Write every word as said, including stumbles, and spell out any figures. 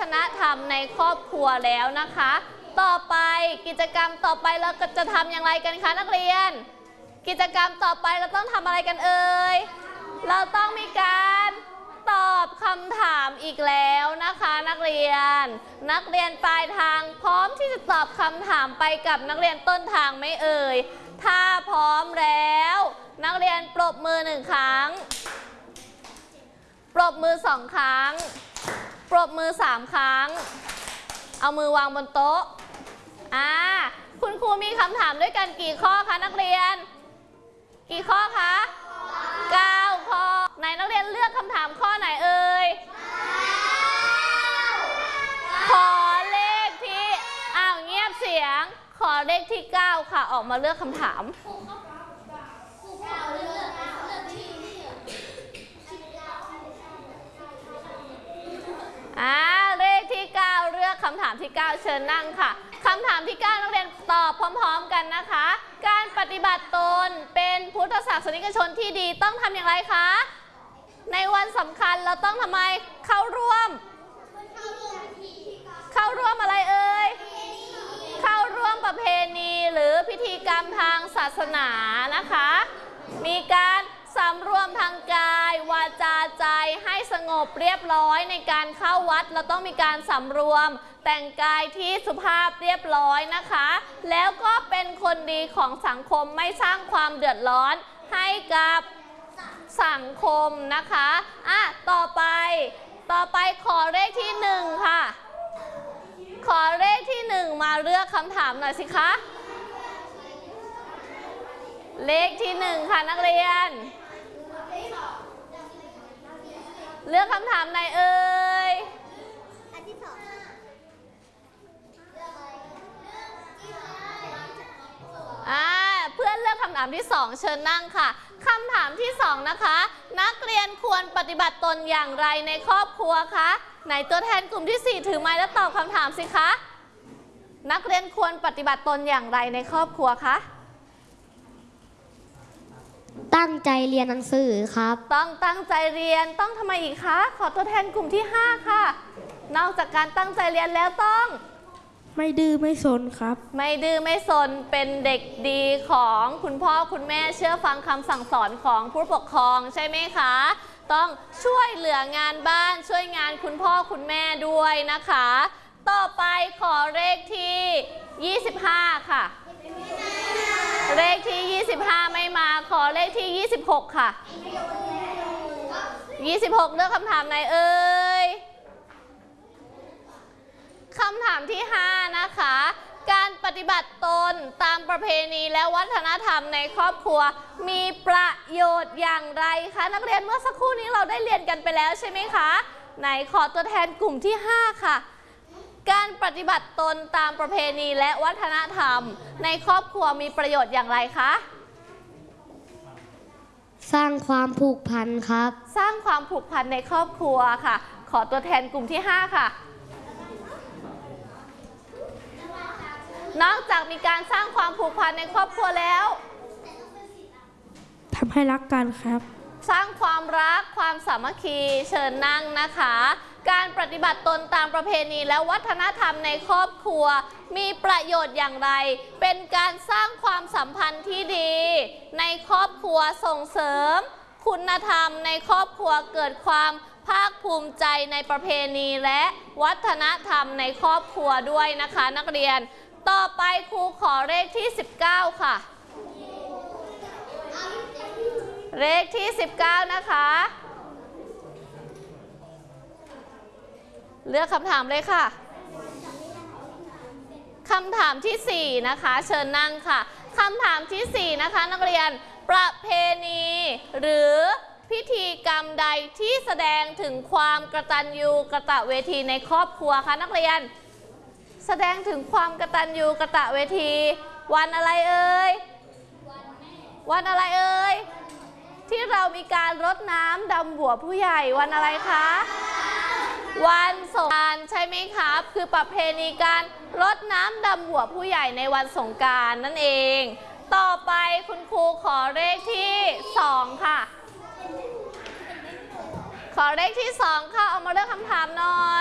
นธรรมในครอบครัวแล้วนะคะต่อไปกิจกรรมต่อไปเราก็จะทำอย่างไรกันคะนักเรียนกิจกรรมต่อไปเราต้องทำอะไรกันเอ่ยเราต้องมีการตอบคำถามอีกแล้วนะคะนักเรียนนักเรียนปลายทางพร้อมที่จะตอบคำถามไปกับนักเรียนต้นทางไหมเอ่ยถ้าพร้อมแล้วนักเรียนปรบมือหนึ่งครั้งปรบมือสองครั้งปรบมือสามครั้งเอามือวางบนโต๊ะอ่าคุณครูมีคำถามด้วยกันกี่ข้อคะนักเรียนกี่ข้อคะเก้าข้อไหนนักเรียนเลือกคำถามข้อไหนเอ่ยขอเลขที่อ้าวเงียบเสียงขอเลขที่เก้าค่ะออกมาเลือกคำถามอ่าเลขที่เก้าเลือกคำถามที่เก้าเชิญนั่งค่ะคำถามที่เก้านักเรียนตอบพร้อมๆกันนะคะการปฏิบัติตนเป็นพุทธศาสนิกชนที่ดีต้องทำอย่างไรคะในวันสำคัญเราต้องทำไมเข้าร่วมเข้าร่วมอะไรเอ่ยเข้าร่วมประเพณีหรือพิธีกรรมทางศาสนานะคะมีการสำรวมทางกายวาจาใจให้สงบเรียบร้อยในการเข้าวัดเราต้องมีการสำรวมแต่งกายที่สุภาพเรียบร้อยนะคะแล้วก็เป็นคนดีของสังคมไม่สร้างความเดือดร้อนให้กับสังคมนะคะอ่ะต่อไปต่อไปขอเลขที่หนึ่งค่ะขอเลขที่หนึ่งมาเลือกคำถามหน่อยสิคะเลขที่หนึ่งค่ะนักเรียนเลือกคำถามไหนเอ่ยอันที่สองอ่าเพื่อนเลือกคำถามที่สองเชิญนั่งค่ะคำถามที่สองนะคะนักเรียนควรปฏิบัติตนอย่างไรในครอบครัวคะไหนตัวแทนกลุ่มที่สี่ถือไม้แล้วตอบคำถามสิคะนักเรียนควรปฏิบัติตนอย่างไรในครอบครัวคะตั้งใจเรียนหนังสือครับต้องตั้งใจเรียนต้องทำไมอีกคะขอตัวแทนกลุ่มที่ห้าค่ะนอกจากการตั้งใจเรียนแล้วต้องไม่ดื้อไม่ซนครับไม่ดื้อไม่ซนเป็นเด็กดีของคุณพ่อคุณแม่เชื่อฟังคำสั่งสอนของผู้ปกครองใช่ไหมคะต้องช่วยเหลืองานบ้านช่วยงานคุณพ่อคุณแม่ด้วยนะคะต่อไปขอเลขที่ยี่สิบห้าค่ะเลขที่ยี่สิบห้าไม่มาขอเลขที่ยี่สิบหกค่ะยี่สิบหกเลือกคำถามไหนเอ่ยคำถามที่ห้านะคะการปฏิบัติตนตามประเพณีและวัฒนธรรมในครอบครัวมีประโยชน์อย่างไรคะนักเรียนเมื่อสักครู่นี้เราได้เรียนกันไปแล้วใช่ไหมคะไหนขอตัวแทนกลุ่มที่ห้าค่ะการปฏิบัติตนตามประเพณีและวัฒนธรรมในครอบครัวมีประโยชน์อย่างไรคะสร้างความผูกพันครับสร้างความผูกพันในครอบครัวค่ะขอตัวแทนกลุ่มที่ห้าค่ะนอกจากมีการสร้างความผูกพันในครอบครัวแล้วทำให้รักกันครับสร้างความรักความสามัคคีเชิญนั่งนะคะการปฏิบัติตนตามประเพณีและวัฒนธรรมในครอบครัวมีประโยชน์อย่างไรเป็นการสร้างความสัมพันธ์ที่ดีในครอบครัวส่งเสริมคุณธรรมในครอบครัวเกิดความภาคภูมิใจในประเพณีและวัฒนธรรมในครอบครัวด้วยนะคะนักเรียนต่อไปครูขอเลขที่สิบเก้าค่ะเลขที่สิบเก้านะคะเลือกคำถามเลยค่ะคำถามที่สี่นะคะเชิญนั่งค่ะคำถามที่สี่นะคะนักเรียนประเพณีหรือพิธีกรรมใดที่แสดงถึงความกตัญญูกตเวทีในครอบครัวคะนักเรียนแสดงถึงความกตัญญูกตเวทีวันอะไรเอ่ยวันอะไรเอ่ยที่เรามีการรดน้ำดำหัวผู้ใหญ่วันอะไรคะวันสงกรานต์ใช่ไหมครับคือประเพณีการรดน้ำดำหัวผู้ใหญ่ในวันสงกรานต์นั่นเองต่อไปคุณครูขอเลขที่สองค่ะขอเลขที่สองค่ะเอามาเลือกคำถามหน่อย